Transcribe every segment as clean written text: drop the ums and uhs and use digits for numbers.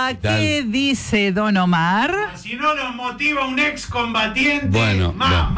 Hola, ¿qué dice Don Omar? Si no nos motiva un excombatiente, Bueno.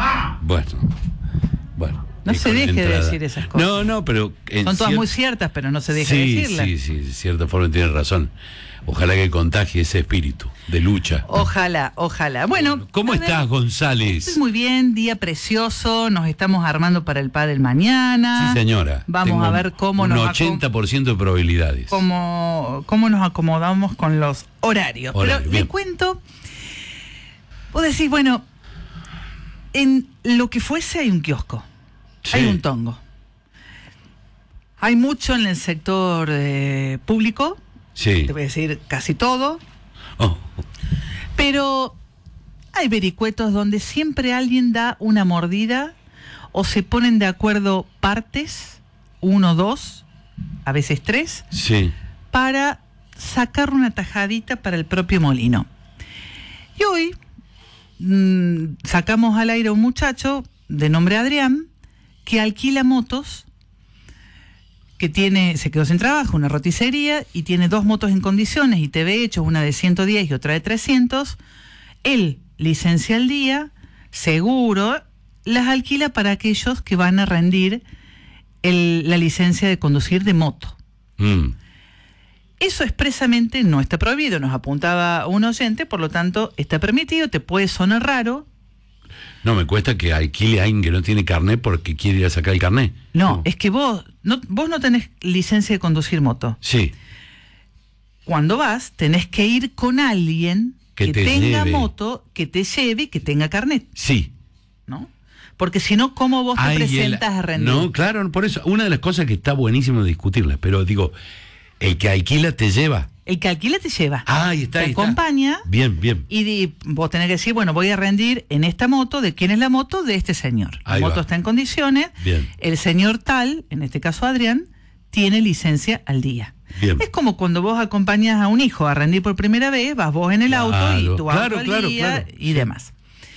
No se deje de decir esas cosas. No, pero... Son todas muy ciertas, pero no se deje de decirlas. Sí, de cierta forma tiene razón. Ojalá que contagie ese espíritu de lucha. Ojalá. Bueno, ¿cómo estás, González? Estoy muy bien, día precioso, nos estamos armando para el pádel mañana. Sí, señora. Vamos a ver cómo un 80% de probabilidades. Cómo nos acomodamos con los horarios. Pero bien. le cuento, vos decís, bueno, en lo que fuese hay un kiosco. Sí. Hay un tongo. Hay mucho en el sector público. Sí. Te voy a decir casi todo. Oh. Pero hay vericuetos donde siempre alguien da una mordida o se ponen de acuerdo partes, 1, 2, a veces 3, Sí. para sacar una tajadita para el propio molino. Y hoy sacamos al aire a un muchacho de nombre Adrián que alquila motos, que se quedó sin trabajo, una roticería, y tiene 2 motos en condiciones, y TV hechos, una de 110 y otra de 300. Él licencia al día, seguro, las alquila para aquellos que van a rendir la licencia de conducir de moto. Eso expresamente no está prohibido, nos apuntaba un oyente, por lo tanto está permitido. Te puede sonar raro. No, me cuesta que alquile a alguien que no tiene carnet porque quiere ir a sacar el carnet. No, es que vos no tenés licencia de conducir moto. Sí. Cuando vas, tenés que ir con alguien que tenga lleve. moto, que te lleve y que tenga carnet. Sí. ¿No? Porque si no, ¿cómo vos te presentas a rendir? No, claro, por eso. Una de las cosas que está buenísimo discutirlas, pero digo, el que alquila te lleva. El que alquila te lleva. Ahí está. Te acompaña. Bien. Y vos tenés que decir, bueno, voy a rendir en esta moto. ¿De quién es la moto? De este señor. La moto está en condiciones. Bien. El señor tal, en este caso Adrián, tiene licencia al día. Bien. Es como cuando vos acompañas a un hijo a rendir por primera vez, vas vos en el auto y tu auto al día y demás.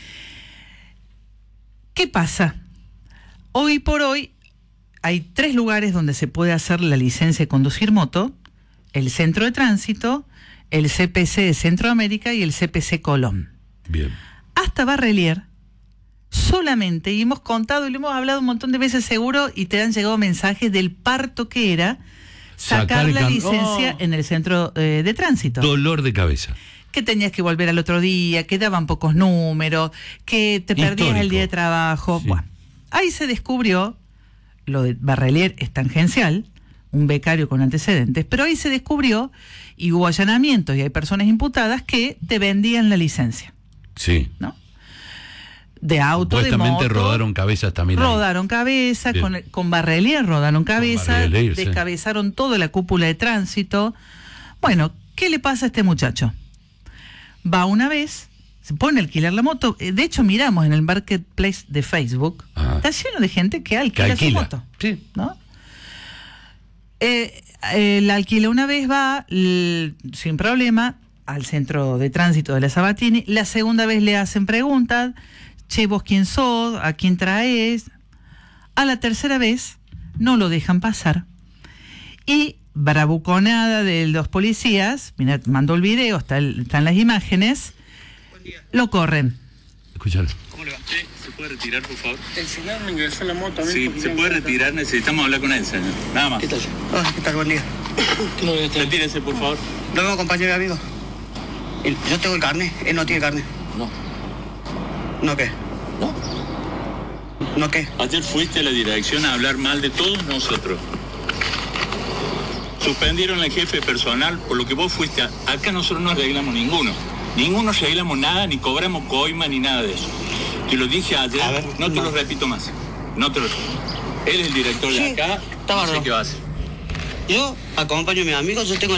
¿Qué pasa? Hoy por hoy hay 3 lugares donde se puede hacer la licencia de conducir moto: el Centro de Tránsito, el CPC de Centroamérica y el CPC Colón. Bien. Hasta Barrelier, solamente, y hemos contado y lo hemos hablado un montón de veces seguro, y te han llegado mensajes del parto que era sacar la licencia en el Centro de Tránsito. Dolor de cabeza. Que tenías que volver al otro día, que daban pocos números, que te perdías el día de trabajo. Sí. Bueno, ahí se descubrió, lo de Barrelier es tangencial, un becario con antecedentes, pero ahí se descubrió y hubo allanamientos y hay personas imputadas que te vendían la licencia. Sí. ¿No? De auto, de moto. Supuestamente rodaron cabezas también. Rodaron cabezas, con Barrelier rodaron cabezas, descabezaron toda la cúpula de tránsito. Bueno, ¿qué le pasa a este muchacho? Va una vez, se pone a alquilar la moto. De hecho, miramos en el marketplace de Facebook, está lleno de gente que alquila su moto. Sí. ¿No? La alquila una vez, va sin problema al centro de tránsito de la Sabatini. La segunda vez le hacen preguntas: che, ¿vos quién sos? ¿A quién traes? A la tercera vez no lo dejan pasar. Y bravuconada de los policías, mira, mandó el video, están las imágenes, lo corren. Escuchalo. ¿Cómo le va? Sí, ¿se puede retirar, por favor? El señor me ingresó en la moto a mí. Sí, se puede retirar, necesitamos hablar con él, señor. Nada más. ¿Qué tal? ¿Qué tal? Buen día. Retírese, por favor. Lo veo, compañero y amigo. Yo tengo el carnet, él no tiene carnet. No. ¿No qué? ¿No? ¿No qué? Ayer fuiste a la dirección a hablar mal de todos nosotros. Suspendieron al jefe personal por lo que vos fuiste. Acá nosotros no arreglamos ninguno. Ninguno arreglamos nada, ni cobramos coima, ni nada de eso. Te lo dije ayer, no te lo repito más. No te lo repito. Él es el director de acá, no sé qué va a hacer. Yo acompaño a mi amigo, yo tengo